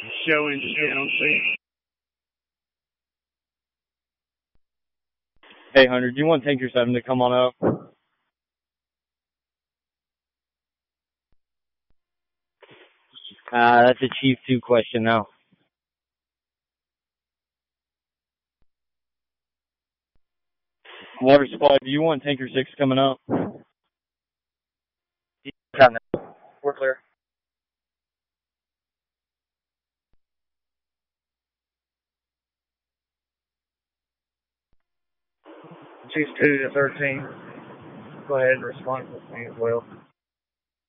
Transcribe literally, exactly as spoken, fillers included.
Showing channel six. Hey, Hunter, do you want Tanker seven to come on up? Uh, that's a Chief two question now. Water supply, do you want Tanker six coming up? We're clear. Chief two to thirteen. Go ahead and respond with me as well.